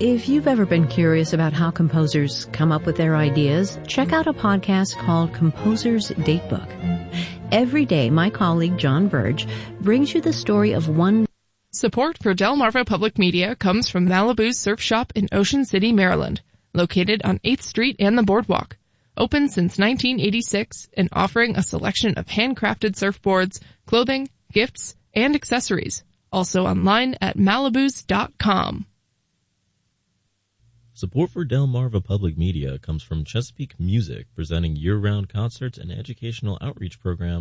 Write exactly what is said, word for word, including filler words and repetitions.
If you've ever been curious about how composers come up with their ideas, check out a podcast called Composer's Datebook. Every day, my colleague John Burge brings you the story of one. Support for Delmarva Public Media comes from Malibu's Surf Shop in Ocean City, Maryland, located on eighth Street and the Boardwalk. Open since nineteen eighty-six and offering a selection of handcrafted surfboards, clothing, gifts, and accessories. Also online at malibus dot com. Support for Delmarva Public Media comes from Chesapeake Music, presenting year-round concerts and educational outreach programs